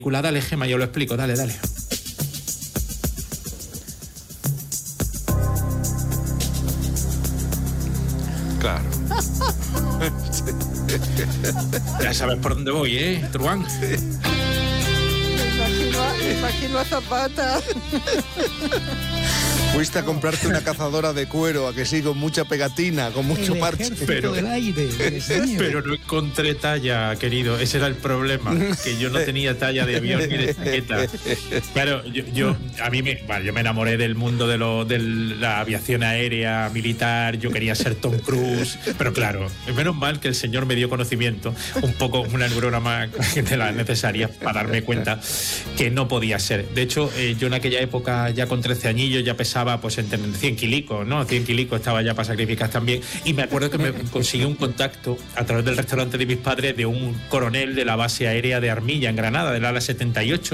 Dale, Gema, yo lo explico, dale. Claro. Ya sabes por dónde voy, Truán. Me imagino a Zapata. Fuiste a comprarte una cazadora de cuero, a que sí, con mucha pegatina, con mucho parche. Pero del aire, pero no encontré talla, querido. Ese era el problema, que yo no tenía talla de avión ni de chaqueta. Claro, yo me enamoré del mundo de la aviación aérea, militar. Yo quería ser Tom Cruise, pero claro, menos mal que el señor me dio conocimiento, un poco una neurona más de las necesarias para darme cuenta que no podía ser. De hecho, yo en aquella época, ya con 13 añillos, ya pesaba pues entre 100 kilicos, ¿no? 100 kilicos estaba ya para sacrificar también. Y me acuerdo que me consiguió un contacto a través del restaurante de mis padres de un coronel de la base aérea de Armilla, en Granada, del ala 78.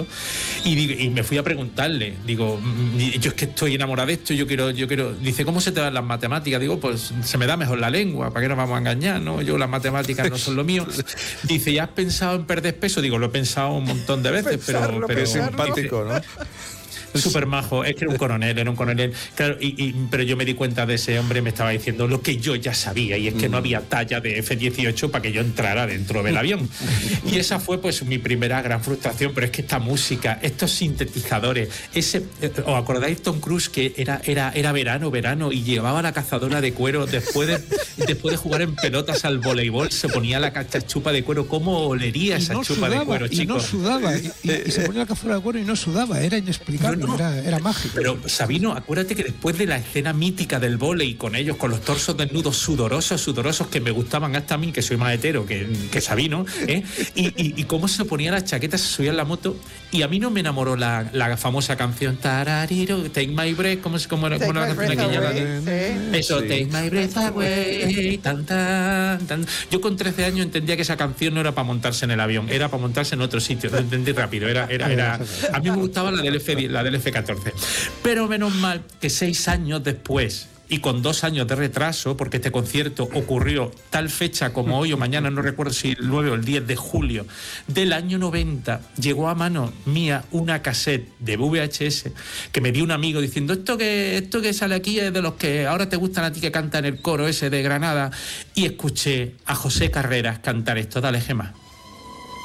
Y me fui a preguntarle, digo, yo es que estoy enamorado de esto, yo quiero. Dice, ¿cómo se te dan las matemáticas? Digo, pues se me da mejor la lengua, ¿para qué nos vamos a engañar? ¿No? Yo las matemáticas no son lo mío. Dice, ¿ya has pensado en perder peso? Digo, lo he pensado un montón de veces, pero es simpático, ¿no? Súper majo, es que era un coronel, claro, pero yo me di cuenta de ese hombre, me estaba diciendo lo que yo ya sabía, y es que no había talla de F-18 para que yo entrara dentro del avión. Y esa fue pues mi primera gran frustración, pero es que esta música, estos sintetizadores, ¿os acordáis Tom Cruise que era verano y llevaba la cazadora de cuero después de jugar en pelotas al voleibol, se ponía la chupa de cuero? ¿Cómo olería esa chupa de cuero, chicos? Y no sudaba, y se ponía la cazadora de cuero y no sudaba, era inexplicable. Era mágico. Pero Sabino, acuérdate que después de la escena mítica del vóley con ellos, con los torsos desnudos sudorosos que me gustaban hasta a mí, que soy más hetero que Sabino, y cómo se ponía las chaquetas, se subía en la moto, y a mí no me enamoró la famosa canción Tarariro, Take My Breath, ¿cómo era la canción aquella? Eso, Take My Breath Away, tan. Yo con 13 años entendía que esa canción no era para montarse en el avión, era para montarse en otro sitio, lo entendí rápido, era a mí me gustaba la del F-14. Pero menos mal que 6 años después, y con 2 años de retraso, porque este concierto ocurrió tal fecha como hoy o mañana, no recuerdo si el 9 o el 10 de julio del año 90, llegó a mano mía una cassette de VHS que me dio un amigo diciendo, esto que sale aquí es de los que ahora te gustan a ti, que cantan el coro ese de Granada, y escuché a José Carreras cantar esto. Dale, Gema.